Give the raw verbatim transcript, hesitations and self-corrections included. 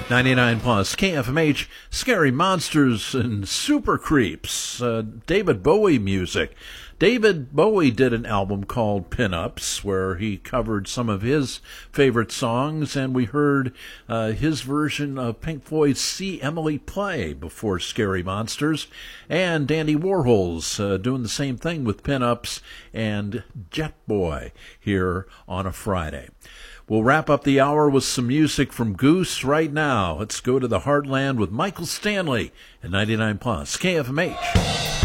ninety-nine plus K F M H, Scary Monsters and Super Creeps, uh, David Bowie music. David Bowie did an album called Pin-Ups where he covered some of his favorite songs, and we heard uh, his version of Pink Floyd's See Emily Play before Scary Monsters, and Dandy Warhol's uh, doing the same thing with Pin-Ups and Jet Boy here on a Friday. We'll wrap up the hour with some music from Goose right now. Let's go to the Heartland with Michael Stanley at ninety-nine plus K F M H.